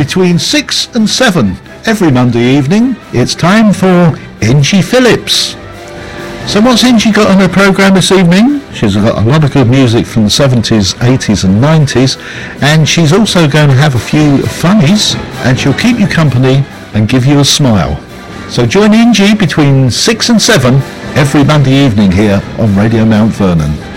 between 6 and 7 every Monday evening. It's time for Angie Phillips. So what's Angie got on her programme this evening? She's got a lot of good music from the 70s, 80s and 90s, and she's also going to have a few funnies, and she'll keep you company and give you a smile. So join Angie between 6 and 7 every Monday evening here on Radio Mount Vernon.